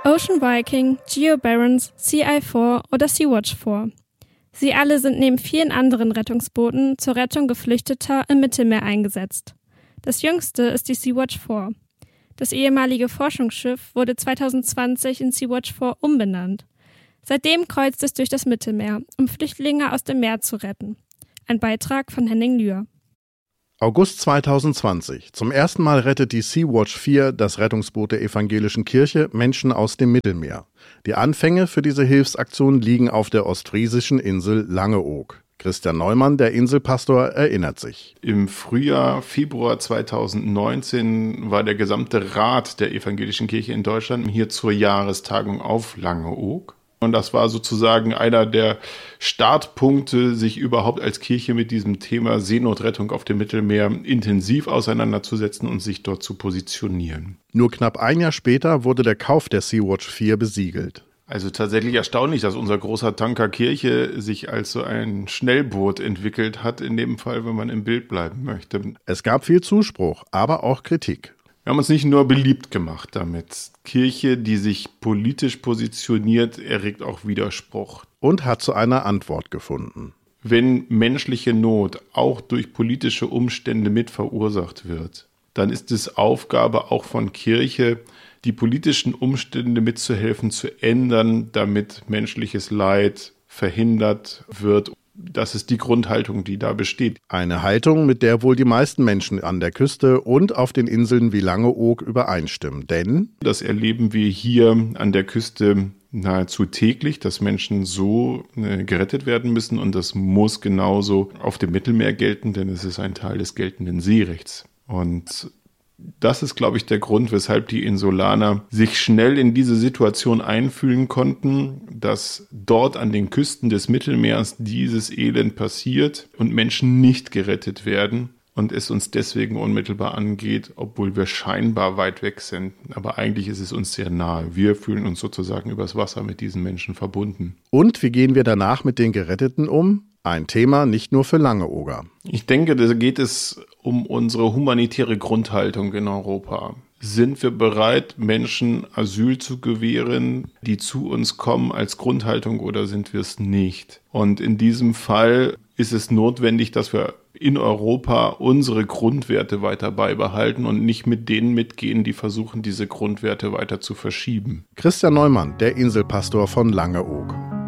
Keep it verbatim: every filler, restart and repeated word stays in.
Ocean Viking, Geo Barents, C I vier oder Sea-Watch vier. Sie alle sind neben vielen anderen Rettungsbooten zur Rettung Geflüchteter im Mittelmeer eingesetzt. Das jüngste ist die Sea-Watch vier. Das ehemalige Forschungsschiff wurde zwanzig zwanzig in Sea-Watch vier umbenannt. Seitdem kreuzt es durch das Mittelmeer, um Flüchtlinge aus dem Meer zu retten. Ein Beitrag von Henning Lühr. August zwanzig zwanzig. Zum ersten Mal rettet die Sea-Watch vier, das Rettungsboot der evangelischen Kirche, Menschen aus dem Mittelmeer. Die Anfänge für diese Hilfsaktion liegen auf der ostfriesischen Insel Langeoog. Christian Neumann, der Inselpastor, erinnert sich. Im Frühjahr, Februar zweitausendneunzehn war der gesamte Rat der evangelischen Kirche in Deutschland hier zur Jahrestagung auf Langeoog. Und das war sozusagen einer der Startpunkte, sich überhaupt als Kirche mit diesem Thema Seenotrettung auf dem Mittelmeer intensiv auseinanderzusetzen und sich dort zu positionieren. Nur knapp ein Jahr später wurde der Kauf der Sea-Watch vier besiegelt. Also tatsächlich erstaunlich, dass unser großer Tanker Kirche sich als so ein Schnellboot entwickelt hat, in dem Fall, wenn man im Bild bleiben möchte. Es gab viel Zuspruch, aber auch Kritik. Wir haben uns nicht nur beliebt gemacht damit. Kirche, die sich politisch positioniert, erregt auch Widerspruch. Und hat zu einer Antwort gefunden. Wenn menschliche Not auch durch politische Umstände mit verursacht wird, dann ist es Aufgabe auch von Kirche, die politischen Umstände mitzuhelfen, zu ändern, damit menschliches Leid verhindert wird. Das ist die Grundhaltung, die da besteht. Eine Haltung, mit der wohl die meisten Menschen an der Küste und auf den Inseln wie Langeoog übereinstimmen. Denn das erleben wir hier an der Küste nahezu täglich, dass Menschen so äh, gerettet werden müssen. Und das muss genauso auf dem Mittelmeer gelten, denn es ist ein Teil des geltenden Seerechts. Und das ist, glaube ich, der Grund, weshalb die Insulaner sich schnell in diese Situation einfühlen konnten, dass dort an den Küsten des Mittelmeers dieses Elend passiert und Menschen nicht gerettet werden und es uns deswegen unmittelbar angeht, obwohl wir scheinbar weit weg sind. Aber eigentlich ist es uns sehr nahe. Wir fühlen uns sozusagen übers Wasser mit diesen Menschen verbunden. Und wie gehen wir danach mit den Geretteten um? Ein Thema nicht nur für Langeooger. Ich denke, da geht es um unsere humanitäre Grundhaltung in Europa. Sind wir bereit, Menschen Asyl zu gewähren, die zu uns kommen als Grundhaltung, oder sind wir es nicht? Und in diesem Fall ist es notwendig, dass wir in Europa unsere Grundwerte weiter beibehalten und nicht mit denen mitgehen, die versuchen, diese Grundwerte weiter zu verschieben. Christian Neumann, der Inselpastor von Langeoog.